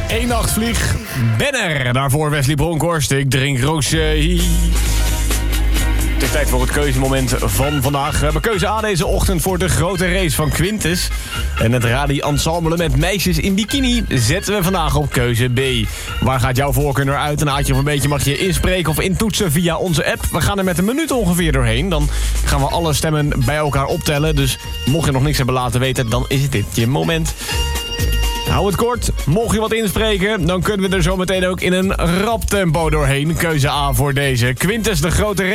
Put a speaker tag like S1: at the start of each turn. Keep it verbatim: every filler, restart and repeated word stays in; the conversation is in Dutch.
S1: één nachtvlieg. Benner. Daarvoor Wesley Bronkhorst. Ik drink roosje. Het is tijd voor het keuzemoment van vandaag. We hebben keuze A deze ochtend voor de grote race van Quintus. En het radi-ensemble met meisjes in bikini zetten we vandaag op keuze B. Waar gaat jouw voorkeur naar uit? Een haatje of een beetje mag je inspreken of intoetsen via onze app. We gaan er met een minuut ongeveer doorheen. Dan gaan we alle stemmen bij elkaar optellen. Dus mocht je nog niks hebben laten weten, dan is het dit je moment. Hou het kort. Mocht je wat inspreken, dan kunnen we er zo meteen ook in een rap tempo doorheen. Keuze A voor deze. Quintus de grote